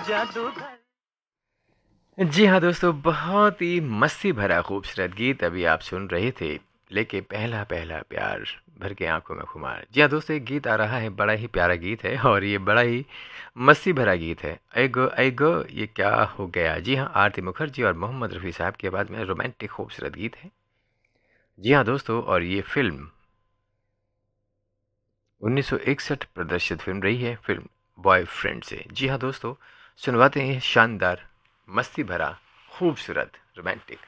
जी हाँ दोस्तों, बहुत ही मस्ती भरा खूबसूरत गीत अभी आप सुन रहे थे। लेके पहला पहला प्यार भर के आंखों में खुमार। जी हाँ दोस्तों, एक गीत आ रहा है, बड़ा ही प्यारा गीत है और ये बड़ा ही मस्ती भरा गीत है। ऐ गो ये क्या हो गया। जी हाँ, आरती मुखर्जी और मोहम्मद रफ़ी साहब की आवाज़ में रोमांटिक खूबसूरत गीत है। जी हाँ दोस्तों, और ये फिल्म 1961 प्रदर्शित फिल्म रही है, फिल्म बॉयफ्रेंड से। जी हाँ दोस्तों, सुनवाते हैं शानदार मस्ती भरा खूबसूरत रोमांटिक